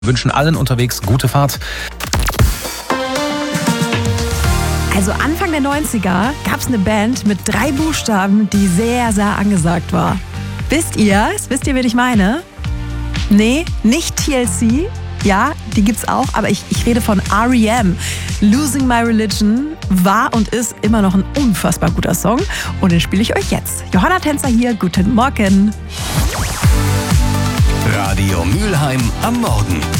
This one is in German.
Wünschen allen unterwegs gute Fahrt. Also Anfang der 90er gab es eine Band mit 3 Buchstaben, die sehr, sehr angesagt war. Wisst ihr, wen ich meine? Nee, nicht TLC. Ja, die gibt's auch, aber ich rede von R.E.M. Losing My Religion war und ist immer noch ein unfassbar guter Song. Und den spiele ich euch jetzt. Johanna Tänzer hier, guten Morgen. Radio Mülheim am Morgen.